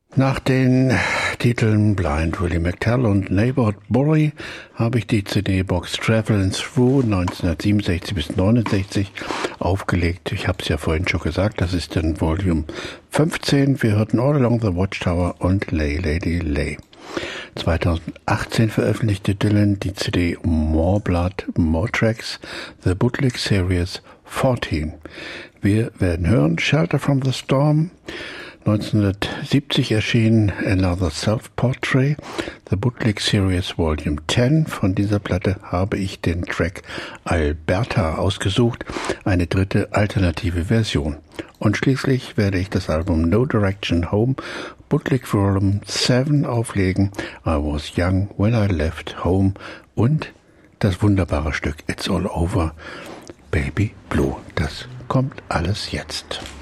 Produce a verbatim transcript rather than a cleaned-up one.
Nach den Titeln Blind Willie McTell und Neighborhood Bully habe ich die C D-Box Travelin' Through neunzehnhundertsiebenundsechzig bis neunundsechzig aufgelegt. Ich habe es ja vorhin schon gesagt, das ist dann Volume fünfzehn. Wir hörten All Along the Watchtower und Lay Lady Lay. zweitausendachtzehn veröffentlichte Dylan die C D More Blood, More Tracks, The Bootleg Series vierzehn. Wir werden hören Shelter from the Storm. neunzehnhundertsiebzig erschien Another Self-Portrait, The Bootleg Series Volume zehn. Von dieser Platte habe ich den Track Alberta ausgesucht, eine dritte alternative Version. Und schließlich werde ich das Album No Direction Home, Bootleg Volume sieben auflegen, I Was Young When I Left Home und das wunderbare Stück It's All Over, Baby Blue. Das kommt alles jetzt.